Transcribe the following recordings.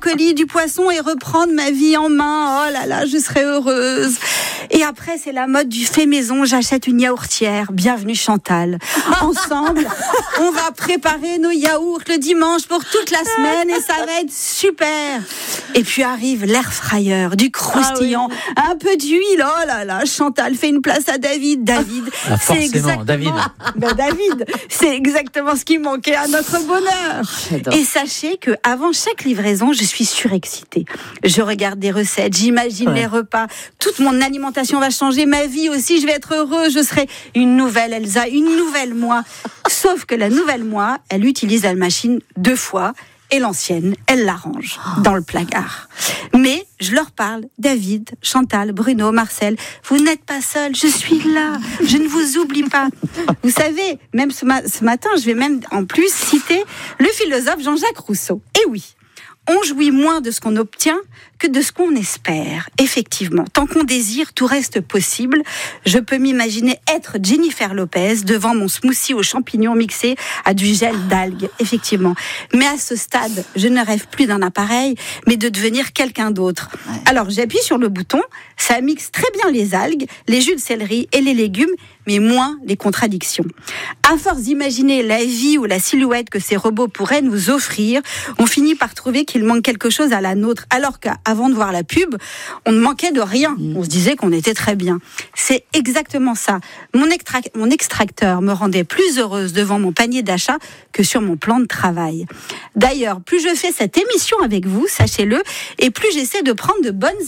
brocoli, du poisson et reprendre ma vie en main. Oh là là, je serais heureuse. Et après, c'est la mode du fait maison. J'achète une yaourtière. Bienvenue Chantal. Ensemble, on va préparer nos yaourts le dimanche pour toute la semaine et ça va être super. Et puis arrive l'air fryer, du croustillant, un peu d'huile. Oh là là, Chantal fait une place à David. David, c'est exactement David. David, c'est exactement ce qui manquait à notre bonheur. J'adore. Et sachez que avant chaque livraison, je suis surexcitée. Je regarde des recettes, j'imagine les repas, toute mon alimentation va changer, ma vie aussi, je vais être heureuse, je serai une nouvelle Elsa, une nouvelle moi. Sauf que la nouvelle moi, elle utilise la machine 2 fois. Et l'ancienne, elle l'arrange dans le placard. Mais je leur parle, David, Chantal, Bruno, Marcel, vous n'êtes pas seuls, je suis là, je ne vous oublie pas. Vous savez, même ce matin, je vais même en plus citer le philosophe Jean-Jacques Rousseau. Et oui, on jouit moins de ce qu'on obtient que de ce qu'on espère. Effectivement, tant qu'on désire, tout reste possible. Je peux m'imaginer être Jennifer Lopez devant mon smoothie aux champignons mixé à du gel d'algues, effectivement. Mais à ce stade, je ne rêve plus d'un appareil, mais de devenir quelqu'un d'autre. Ouais. Alors, j'appuie sur le bouton, ça mixe très bien les algues, les jus de céleri et les légumes, mais moins les contradictions. À force d'imaginer la vie ou la silhouette que ces robots pourraient nous offrir, on finit par trouver qu'il manque quelque chose à la nôtre, alors qu'avant de voir la pub, on ne manquait de rien. On se disait qu'on était très bien. C'est exactement ça. Mon extracteur me rendait plus heureuse devant mon panier d'achat que sur mon plan de travail. D'ailleurs, plus je fais cette émission avec vous, sachez-le, et plus j'essaie de prendre de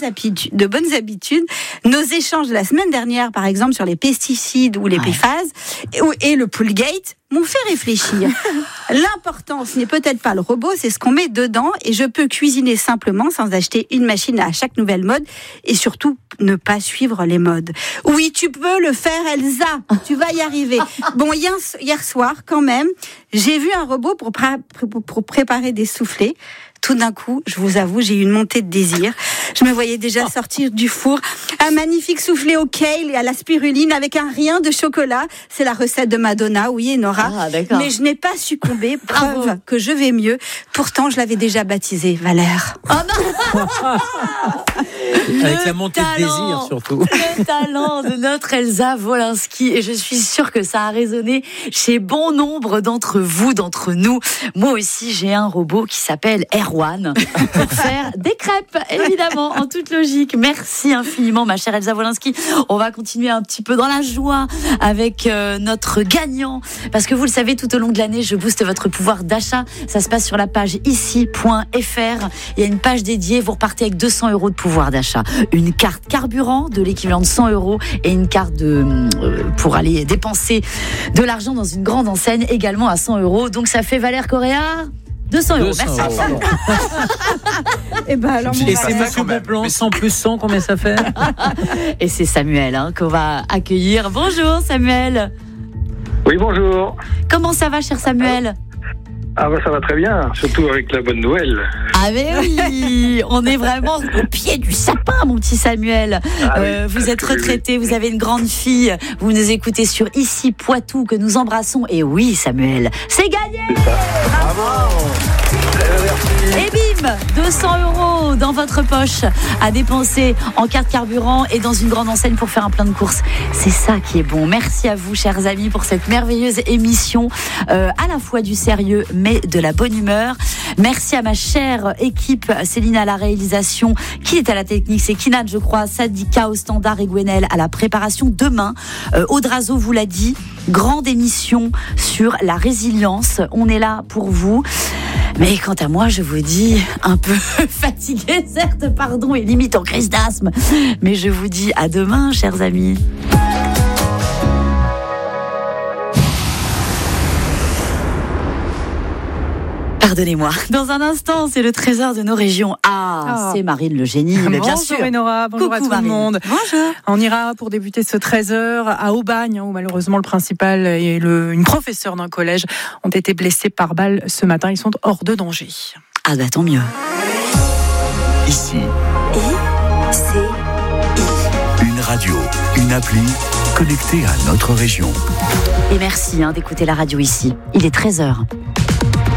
bonnes habitudes. Nos échanges de la semaine dernière, par exemple, sur les pesticides ou les PFAS et le Poolgate m'ont fait réfléchir. L'important, ce n'est peut-être pas le robot, c'est ce qu'on met dedans, et je peux cuisiner simplement sans acheter une machine à chaque nouvelle mode et surtout ne pas suivre les modes. Oui, tu peux le faire, Elsa, tu vas y arriver. Bon, hier soir, quand même, j'ai vu un robot pour préparer des soufflés. Tout d'un coup, je vous avoue, j'ai eu une montée de désir. Je me voyais déjà sortir du four un magnifique soufflé au kale et à la spiruline avec un rien de chocolat. C'est la recette de Madonna, oui, Nora. Mais je n'ai pas succombé, preuve que je vais mieux. Pourtant, je l'avais déjà baptisé Valère. Oh non. Avec la montée de désir, surtout. Le talent de notre Elsa Wolinski. Et je suis sûre que ça a résonné chez bon nombre d'entre vous, d'entre nous. Moi aussi, j'ai un robot qui s'appelle Erwan pour faire des crêpes, évidemment, en toute logique. Merci infiniment, ma chère Elsa Wolinski. On va continuer un petit peu dans la joie avec notre gagnant. Parce que vous le savez, tout au long de l'année, je booste votre pouvoir d'achat. Ça se passe sur la page ici.fr. Il y a une page dédiée. Vous repartez avec 200 € de pouvoir d'achat. Une carte carburant de l'équivalent de 100 € et une carte pour aller dépenser de l'argent dans une grande enseigne également à 100 €. Donc ça fait Valère Correa 200 €. Merci. Et ben alors, et c'est Monsieur Bonplan, 100 plus 100, combien ça fait? Et c'est Samuel qu'on va accueillir. Bonjour Samuel. Oui, bonjour. Comment ça va, cher Samuel? Ah bah ça va très bien, surtout avec la bonne nouvelle. Ah mais oui, on est vraiment au pied du sapin, mon petit Samuel. Vous êtes retraité, vous avez une grande fille, vous nous écoutez sur Ici Poitou, que nous embrassons. Et oui, Samuel, c'est gagné. Bravo. Et bim, 200 € dans votre poche à dépenser en carte carburant et dans une grande enseigne pour faire un plein de courses. C'est ça qui est bon. Merci à vous, chers amis, pour cette merveilleuse émission, à la fois du sérieux mais de la bonne humeur. Merci à ma chère équipe, Céline à la réalisation, qui est à la technique, c'est Kinad, je crois, Sadika au standard et Gwenel à la préparation. Demain, Audrazo vous l'a dit, grande émission sur la résilience. On est là pour vous. Mais quant à moi, je vous dis, un peu fatiguée, certes, pardon, et limite en crise d'asthme. Mais je vous dis à demain, chers amis. Pardonnez-moi. Dans un instant, c'est le trésor de nos régions. C'est Marine le génie, mais bien sûr. Bonjour Nora, bonjour Coucou, à tout Marine. le monde. Bonjour. On ira pour débuter ce 13h à Aubagne, où malheureusement le principal et une professeure d'un collège ont été blessés par balle ce matin. Ils sont hors de danger. Ah bah tant mieux. Ici. Une radio, une appli connectée à notre région. Et merci d'écouter la radio ici. Il est 13h.